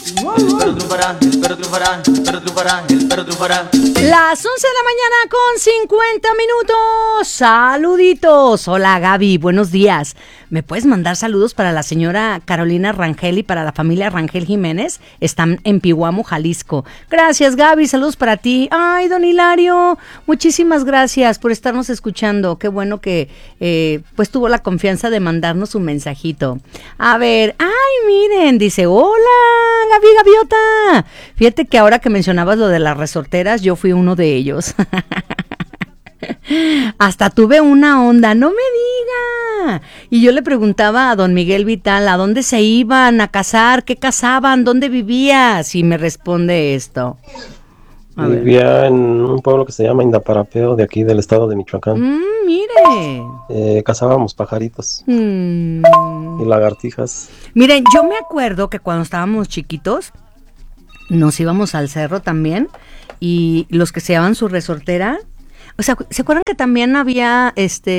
El perro triunfará, el perro triunfará, el perro triunfará, el perro triunfará. Las 11 de la mañana con 50 minutos. Saluditos. Hola Gaby, buenos días. ¿Me puedes mandar saludos para la señora Carolina Rangel y para la familia Rangel Jiménez? Están en Pihuamo, Jalisco. Gracias Gaby, saludos para ti. Ay, don Hilario, muchísimas gracias por estarnos escuchando. Qué bueno que pues tuvo la confianza de mandarnos un mensajito. A ver, ay, miren, dice, hola Gaby Gaviota. Fíjate que ahora que mencionabas lo de las resorteras, yo fui uno de ellos. Hasta tuve una onda, no me diga. Y yo le preguntaba a don Miguel Vital, ¿a dónde se iban a casar? ¿Qué casaban? ¿Dónde vivías? Y me responde esto. Vivía en un pueblo que se llama Indaparapeo, de aquí del estado de Michoacán. Mire. Cazábamos pajaritos y lagartijas. Miren, yo me acuerdo que cuando estábamos chiquitos, nos íbamos al cerro también, y los que se llevaban su resortera, o sea, ¿se acuerdan que también había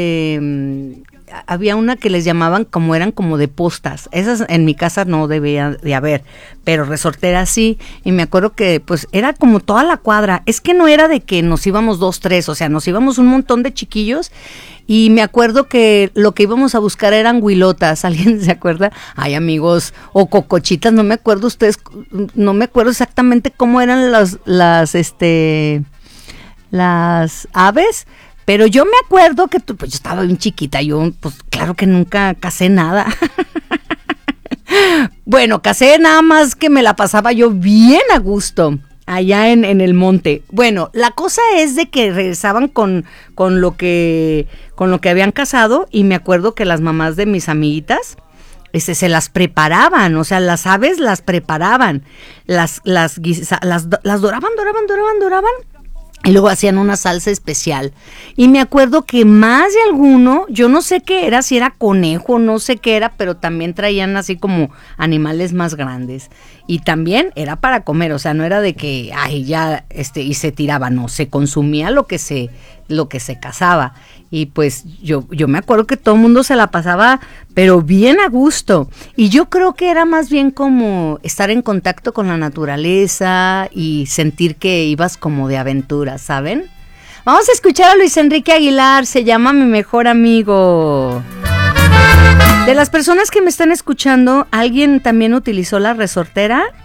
había una que les llamaban como eran como de postas? Esas en mi casa no debía de haber, pero resortera sí. Y me acuerdo que pues era como toda la cuadra. Es que no era de que nos íbamos 2, 3, o sea, nos íbamos un montón de chiquillos. Y me acuerdo que lo que íbamos a buscar eran huilotas. ¿Alguien se acuerda? Ay, amigos, o cocochitas, no me acuerdo ustedes, no me acuerdo exactamente cómo eran las aves, pero yo me acuerdo que pues yo estaba bien chiquita, yo pues claro que nunca casé nada. Bueno, casé nada más que me la pasaba yo bien a gusto allá en el monte. Bueno, la cosa es de que regresaban con lo que habían casado, y me acuerdo que las mamás de mis amiguitas se las preparaban, o sea, las aves las preparaban, las doraban, y luego hacían una salsa especial. Y me acuerdo que más de alguno, yo no sé qué era, si era conejo, no sé qué era, pero también traían así como animales más grandes. Y también era para comer, o sea, no era de que, ay, ya, y se tiraba, no, se consumía lo que se cazaba. Y pues yo me acuerdo que todo el mundo se la pasaba, pero bien a gusto. Y yo creo que era más bien como estar en contacto con la naturaleza y sentir que ibas como de aventura, ¿saben? Vamos a escuchar a Luis Enrique Aguilar, se llama Mi Mejor Amigo. De las personas que me están escuchando, ¿alguien también utilizó la resortera?